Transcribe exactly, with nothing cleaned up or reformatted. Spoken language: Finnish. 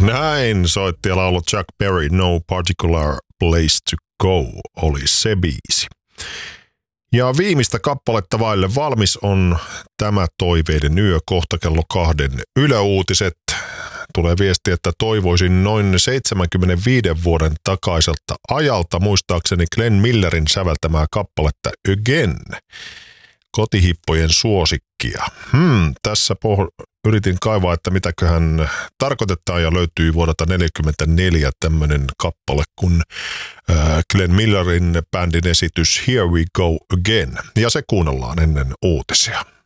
Näin soitti ja laulu Chuck Berry, No Particular Place to Go oli se biisi. Ja viimeistä kappaletta vaille valmis on tämä Toiveiden yö, kohta kello kahden Yle-uutiset. Tulee viesti, että toivoisin noin seitsemänkymmentäviisi vuoden takaiselta ajalta muistaakseni Glenn Millerin säveltämää kappaletta Again, kotihippojen suosikkia. Hmm, tässä poh- yritin kaivaa, että mitäköhän tarkoitetaan ja löytyy vuodelta neljäkymmentäneljä tämmöinen kappale kuin äh, Glenn Millerin bändin esitys Here We Go Again. Ja se kuunnellaan ennen uutisia.